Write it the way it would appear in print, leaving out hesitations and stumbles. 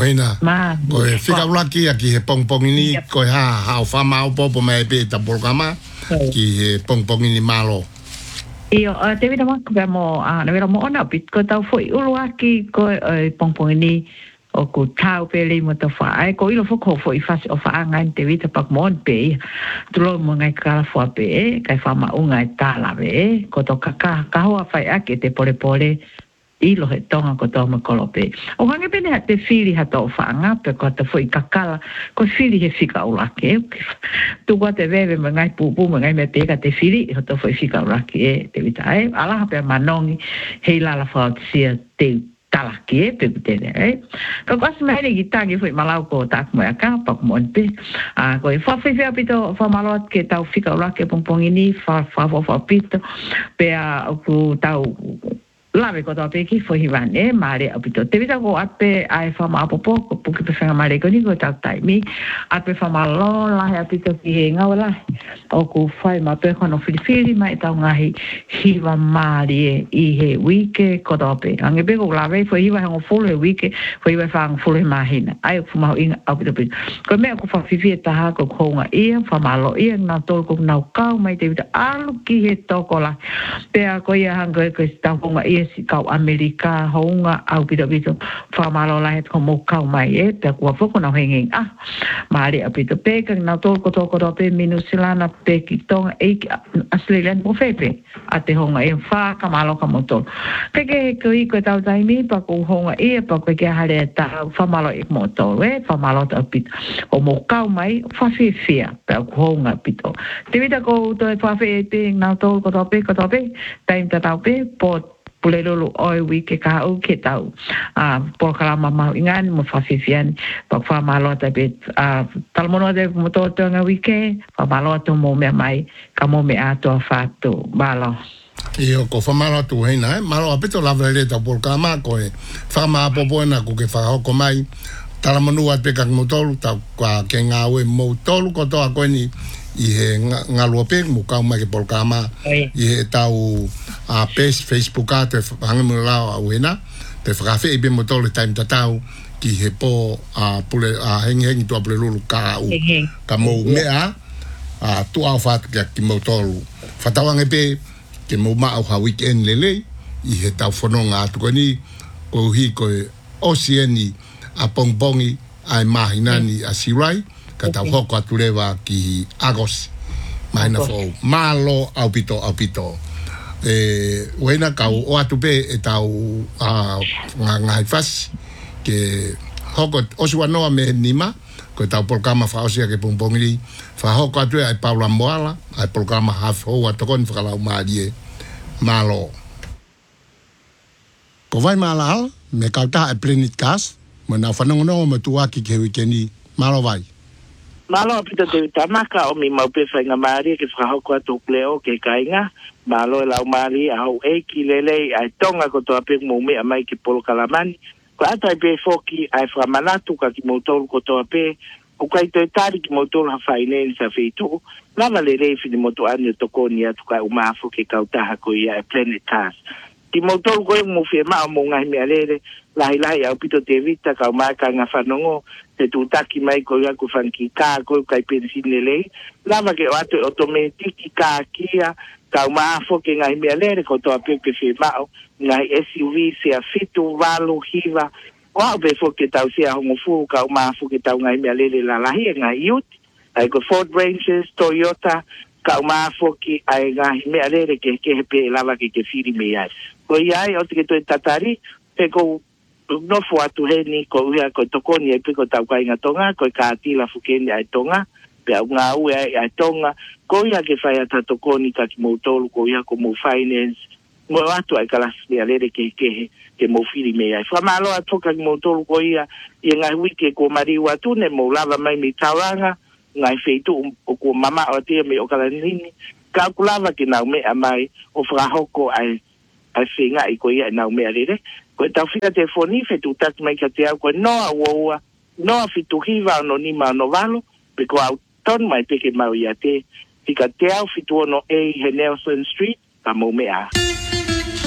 Oina. Koe fika ulaki aki he pongpongini koe ha o whamao popo mai pe ta polkama ki he pongpongini malo. Io, te vita maka pia mo, na vita mo ona pit, ko tau foi uluaki koe pongpongini o ku tau pe le mo ta fa ko ilo fo foi fasi o fa ngai te vita pak mon pe tulo mo ngai kala fo pe kai fa ma unga tala be ko to kaka ka ho fa ake te pole ilo he tonga ko to mo kolope o hange pene te fili ha to fa nga pe ko te foi kakala ko fili he fika ulake tu ko te veve mo ngai pu mo ngai me te ka te fili ho to foi fika ulake te vita ala ha pe manongi he la fa sia te talaki pe putene ko kas mai ni tangi foi malau ko tak mo aka pak mon pe ko fa pito fa malot ke tau fika ora ke pongpongini fa pito pe ku tau lave ko to pe ki foi vane mare apito te vita ko ape ai fa ma popo ko puki pe fanga mare ko ni ko tak tai mi ape fa malo la apito ki nga wala o ku fai ma pe kono fili mai tau ngahi hiva mare I he wike ko to pe ange pe ko lave foi hiva ngo full wike foi hiva fang full mahina ai fu ma in apito pe ko me ko fa fifi ta ha ko nga ia fa malo ia na tol ko na ka mai te vita alu ki he to ko la pe ko ia hanga ko sta ko nga si kau Amerika honga au pito fa malo la het komo kau mai pe ko fo ko na hengeng mari apito pe kan na to ko pe minusilana pe ki tong Australian profepe ate honga fa kamalo kamoto pe ke ko tau dai mi pa ko honga pa ko ke hare ta fa malo moto fa malo ta pit o mo kau mai fa fia pe ko honga pito te vita ko to fa fe te na to ko pe time ta tau pe pot pulelo oi wike ka o ke tau por kala mama ingan mo fafifian pak fa malo ta bet talmono de moto nga wike fa malo to mo me mai ka mo me ato fato balo io ko fa malo tu hena malo apito la veleta por kama ko fa ma popona ko ke fa ko mai talmono at pe ka moto ta ka ke nga we moto ko to ko ni I he ngaluape mo ka mai ke polkama I he tau page Facebook te hangamu la wena te frafe be mo tole time tatau ki he po pule heng to pule lulu ka u ka mo mea tu au fat ki mo tolu fatawang be ke mo ma au ha weekend lele I he tau fononga tu ni ko hi ko osieni a pongpongi ai mahinani a sirai ka tau hoko aturewa ki agos mahina fo malo au pito wena ka o atu pe e tau ngai fas ke hoko osua noa me nima ko tau polkama fa osia ke pongpongiri fa hoko atu ai Paula Moala ai polkama half ho atokon whakalau maadie malo ko vai malal me kauta e plenit kas mo na whanongono mo tuaki ke wikeni malo vai malo apito te tamaka o mi maupe whainga maari ke whahoko atu pleo ke kainga malo e lau maari au ki lele ai tonga ko toa pe mo me amai ki polo kalamani ko atai pe foki ai whamanatu ka ki motolu ko toa pe o kai to tari ki motolu ha whaineni sa feitu lava le reifi ni moto ane tokoni atu ka umafu ke kautaha ko ia e planet task ki motolu ko e mo fie maa mo ngai mea lere lahi au pito te vita ka umaka nga whanongo te tutaki mai ko ia ku whanki ka ko kai pensine lei lava ke o atu automatiki ka kia ka umafo ke ngai mea lere ko toa pio ke fie mao ngai SUV se a fitu valu hiva o be fo ke tau se a hongofu ka umafo ke tau ngai mea lere la lahi ngai youth ai ko Ford Rangers Toyota ka umafo ki ai ngai mea lere ke hepe lava ke firi mea ko ia o te ke toi tatari pe ko no fo atu heni ko ia ko tokoni e piko tau kai ngatonga ko ka atila fukeni ai tonga pe nga u ai tonga ko ia ke fai ata tokoni ka ki motolu ko ia ko mo finance mo atu ai kala se alere ke mo fili me ai fa malo atu ka ki motolu ko ia nga wiki ko mari watu ne mo lava mai mi tawanga ngai feitu ko mama o te me o kala nini ka kulava ki na me amai o frahoko ai finga i ko ia na me alere ko tau fika te foni fe tu tak mai ka te au ko no fitu hiva no ni ma no valo pe ko au ton mai pe ke mau ia te fika te au fitu no e Nelson Street ka mo mea